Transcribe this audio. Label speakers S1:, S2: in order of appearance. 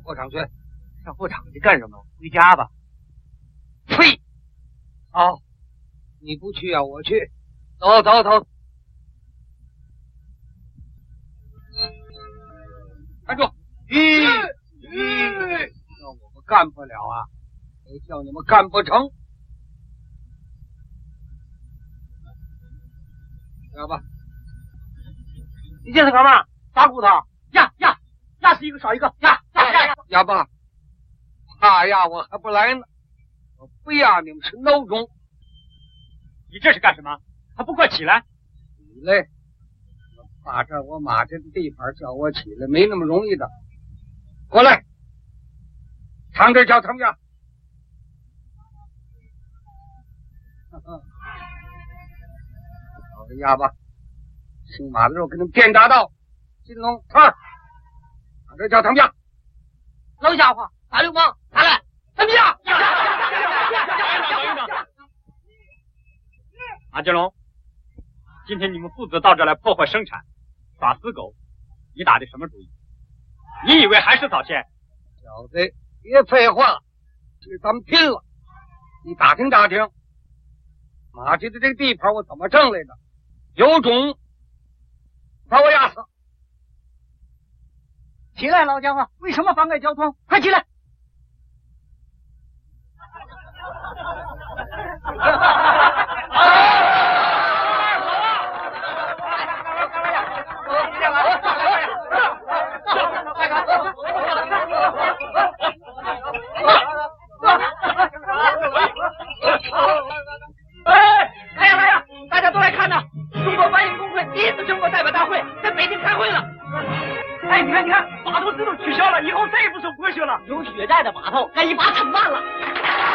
S1: 货场去。
S2: 上货场去干什么？回家吧。
S1: 呸！好，你不去啊，我去。走走走。站住！叫我们干不了啊，谁叫你们干不成？要吧。
S2: 你这是干嘛？打骨头？压死一个少一个，
S1: 压吧。怕压我还不来呢，我不压你们是孬种。
S2: 你这是干什么？还不快起来！
S1: 起来！霸占我马这的地盘，叫我起来没那么容易的。过来，长着叫他们压。好的压吧，姓马的肉给他们电打到金龙摊，长着叫他们压。
S2: 老家伙，大流氓，打来，他们压！马金龙，今天你们父子到这来破坏生产，耍死狗，你打的什么主意？你以为还是早先？
S1: 小子，别废话，是咱们拼了！你打听打听，马家的这个地盘我怎么挣来的？有种，把我压死！
S2: 起来，老家伙，为什么妨碍交通？快起来！来呀！大家都来看呐！中国搬运工会第一次全国代表大会在北京开会了。哎，你看，码头制度取消了，以后再也不收剥削了。有血债的码头，该一把惩办了。